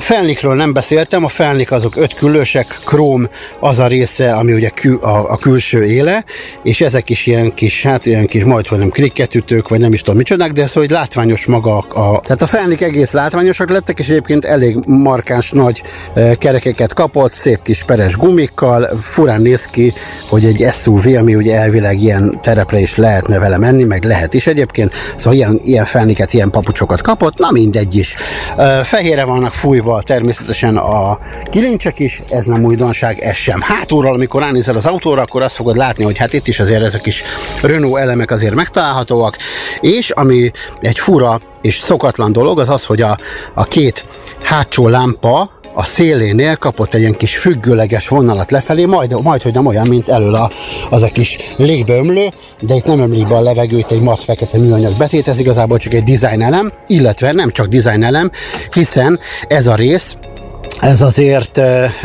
felnikről nem beszéltem, a felnik azok 5 küllősek, króm az a része, ami ugye a külső éle, és ezek is ilyen kis, hát ilyen kis majdhogy nem krikketütők, vagy nem is tudom micsodák, de ez hogy látványos maga tehát a felnik egész látványosak lettek, és egyébként elég markáns nagy kerekeket kapott, szép kis peres gumikkal, furán néz ki, hogy egy SUV, ami ugye elvileg ilyen terepre is lehetne vele menni, meg lehet is egyébként, szóval ilyen felniket, ilyen papucsokat kapott, na mindegy is. Fehérre vannak fújva természetesen a kilincsek is, ez nem újdonság, ez sem. Hátulról, amikor ránézel az autóra, akkor azt fogod látni, hogy hát itt is azért ezek is Renault elemek azért megtalálhatóak, és ami egy fura és szokatlan dolog, az az, hogy a két hátsó lámpa a szélénél kapott egy ilyen kis függőleges vonalat lefelé, majd hogy nem olyan, mint elől az a kis légbeömlő, de itt nem ömlik be a levegő, itt egy matt fekete műanyag betét, ez igazából csak egy design elem, illetve nem csak design elem, hiszen ez a rész, ez azért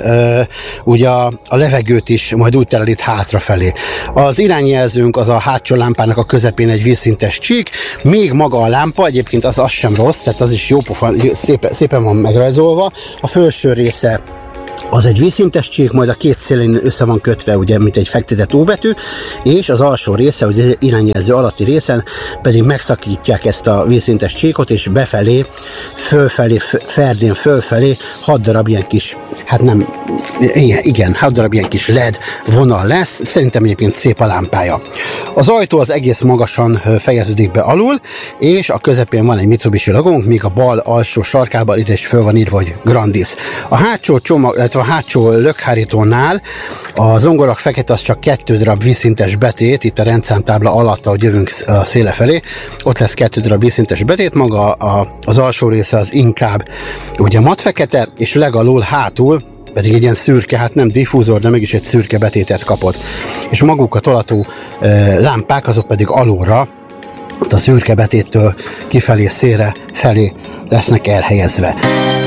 ugye a levegőt is majd úgy terelít hátrafelé. Az irányjelzőnk az a hátsó lámpának a közepén egy vízszintes csík, még maga a lámpa, egyébként az sem rossz, tehát az is jó pofa, szépen van megrajzolva. A felső része az egy vízszintes csík, majd a két szélén össze van kötve, ugye, mint egy fektetett U betű, és az alsó része, ugye az irányjelző alatti részen pedig megszakítják ezt a vízszintes csíkot, és befelé, fölfelé, ferdén fölfelé 6 darab ilyen kis, hát nem, igen, 6 darab ilyen kis LED vonal lesz, szerintem egyébként szép a lámpája. Az ajtó az egész magasan fejeződik be alul, és a közepén van egy Mitsubishi logónk, míg a bal alsó sarkában itt is föl van írva, hogy Grandis. A hátsó csomag, illetve a hátsó lökhárítónál a zongorak fekete az csak 2 darab vízszintes betét, itt a rendszámtábla alatt, ahogy jövünk a széle felé, ott lesz 2 darab vízszintes betét, maga az alsó része az inkább ugye mat fekete, és legalul hátul pedig egy ilyen szürke, hát nem diffúzor, de mégis egy szürke betétet kapott. És maguk a tolató lámpák, azok pedig alulra, a szürke betéttől kifelé, szélre felé lesznek elhelyezve.